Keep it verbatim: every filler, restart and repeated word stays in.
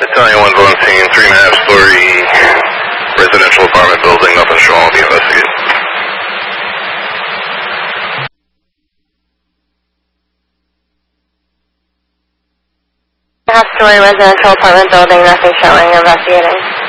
Italian one's on scene, three and a half story residential apartment building, nothing showing, will be investigated. Half story residential apartment building, nothing showing, investigating.